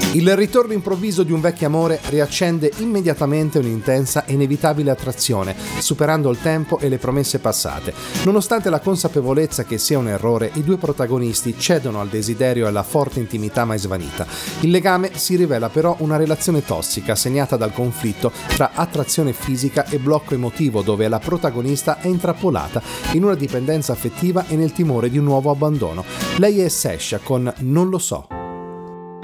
Il ritorno improvviso di un vecchio amore riaccende immediatamente un'intensa e inevitabile attrazione, superando il tempo e le promesse passate. Nonostante la consapevolezza che sia un errore, i due protagonisti cedono al desiderio e alla forte intimità mai svanita. Il legame si rivela però una relazione tossica, segnata dal conflitto tra attrazione fisica e blocco emotivo, dove la protagonista è intrappolata in una dipendenza affettiva e nel timore di un nuovo abbandono. Lei è Sesha con Non lo so.